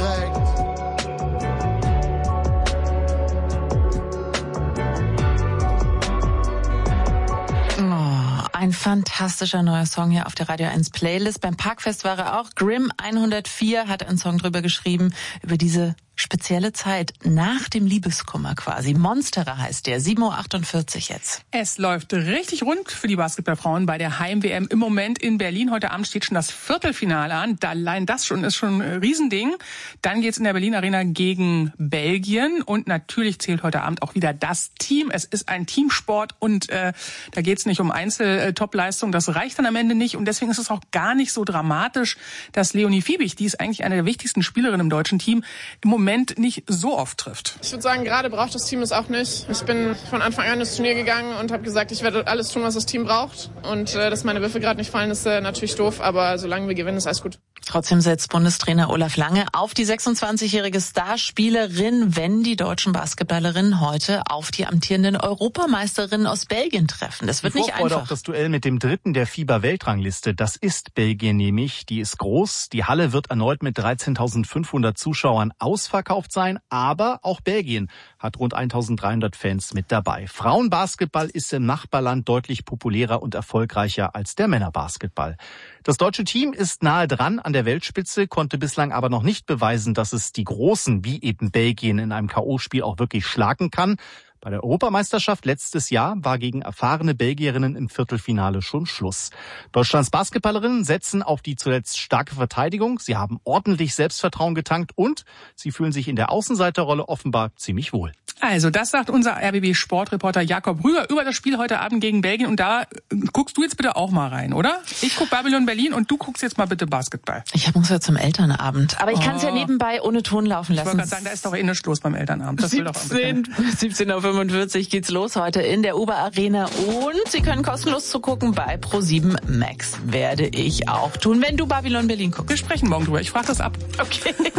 direkt. Ein fantastischer neuer Song hier auf der Radio 1 Playlist. Beim Parkfest war er auch. Grimm 104 hat einen Song drüber geschrieben, über diese spezielle Zeit nach dem Liebeskummer quasi. Monsterer heißt der, 7:48 Uhr jetzt. Es läuft richtig rund für die Basketballfrauen bei der Heim-WM im Moment in Berlin. Heute Abend steht schon das Viertelfinale an. Allein das ist schon ein Riesending. Dann geht's in der Berlin Arena gegen Belgien. Und natürlich zählt heute Abend auch wieder das Team. Es ist ein Teamsport und da geht's nicht um Einzel-Top-Leistung. Das reicht dann am Ende nicht. Und deswegen ist es auch gar nicht so dramatisch, dass Leonie Fiebig, die ist eigentlich eine der wichtigsten Spielerinnen im deutschen Team, im Moment nicht so oft trifft. Ich würde sagen, gerade braucht das Team es auch nicht. Ich bin von Anfang an ins Turnier gegangen und habe gesagt, ich werde alles tun, was das Team braucht. Und dass meine Würfe gerade nicht fallen, ist natürlich doof. Aber solange wir gewinnen, ist alles gut. Trotzdem setzt Bundestrainer Olaf Lange auf die 26-jährige Starspielerin, wenn die deutschen Basketballerinnen heute auf die amtierenden Europameisterinnen aus Belgien treffen. Das wird nicht einfach. Auch das Duell mit dem dritten der FIBA-Weltrangliste. Das ist Belgien nämlich. Die ist groß. Die Halle wird erneut mit 13.500 Zuschauern ausverkauft sein. Aber auch Belgien hat rund 1.300 Fans mit dabei. Frauenbasketball ist im Nachbarland deutlich populärer und erfolgreicher als der Männerbasketball. Das deutsche Team ist nahe dran an der Weltspitze, konnte bislang aber noch nicht beweisen, dass es die Großen wie eben Belgien in einem K.O.-Spiel auch wirklich schlagen kann. Bei der Europameisterschaft letztes Jahr war gegen erfahrene Belgierinnen im Viertelfinale schon Schluss. Deutschlands Basketballerinnen setzen auf die zuletzt starke Verteidigung. Sie haben ordentlich Selbstvertrauen getankt und sie fühlen sich in der Außenseiterrolle offenbar ziemlich wohl. Also, das sagt unser RBB-Sportreporter Jakob Rüger über das Spiel heute Abend gegen Belgien. Und da guckst du jetzt bitte auch mal rein, oder? Ich guck Babylon Berlin und du guckst jetzt mal bitte Basketball. Ich muss ja zum Elternabend. Aber ich kann es ja nebenbei ohne Ton laufen lassen. Ich wollte gerade sagen, da ist doch eh nichts los beim Elternabend. Das will doch 17:45 Uhr geht's los heute in der Uber Arena. Und Sie können kostenlos zugucken bei Pro7 Max. Werde ich auch tun, wenn du Babylon Berlin guckst. Wir sprechen morgen drüber. Ich frage das ab. Okay.